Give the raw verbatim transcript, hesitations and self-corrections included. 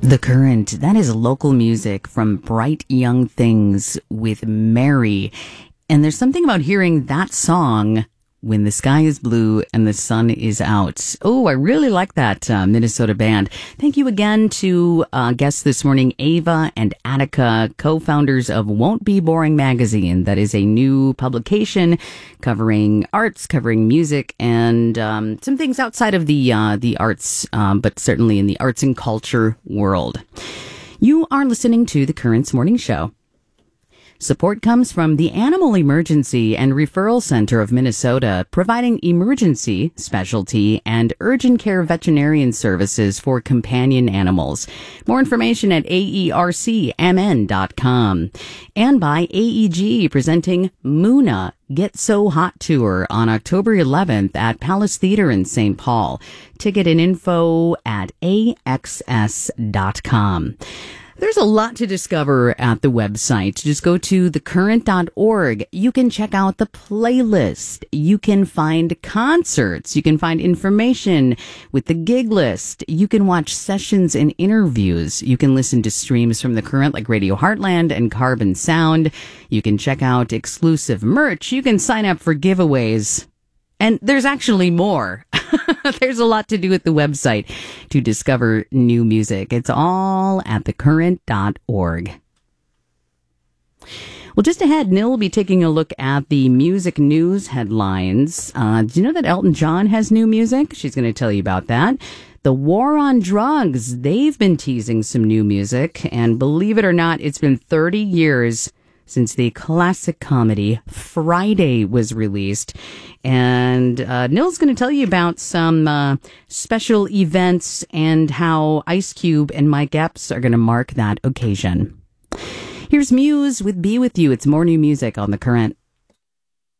The Current, that is local music from Bright Young Things with Mary. And there's something about hearing that song when the sky is blue and the sun is out. Oh, I really like that uh, Minnesota band. Thank you again to uh, guests this morning, Ava and Attica, co-founders of Won't Be Boring magazine. That is a new publication covering arts, covering music, and um, some things outside of the uh, the arts, um, but certainly in the arts and culture world. You are listening to The Currents Morning Show. Support comes from the Animal Emergency and Referral Center of Minnesota, providing emergency, specialty, and urgent care veterinarian services for companion animals. More information at A E R C M N dot com. And by A E G, presenting Muna Get So Hot Tour on October eleventh at Palace Theater in Saint Paul. Ticket and info at A X S dot com. There's a lot to discover at the website. Just go to the current dot org. You can check out the playlist. You can find concerts. You can find information with the gig list. You can watch sessions and interviews. You can listen to streams from The Current like Radio Heartland and Carbon Sound. You can check out exclusive merch. You can sign up for giveaways. And there's actually more. There's a lot to do at the website to discover new music. It's all at the current dot org. Well, just ahead, Nil will be taking a look at the music news headlines. Uh, do you know that Elton John has new music? She's going to tell you about that. The War on Drugs, they've been teasing some new music. And believe it or not, it's been thirty years since the classic comedy Friday was released. And uh, Nil's going to tell you about some uh, special events and how Ice Cube and Mike Epps are going to mark that occasion. Here's Muse with Be With You. It's more new music on The Current.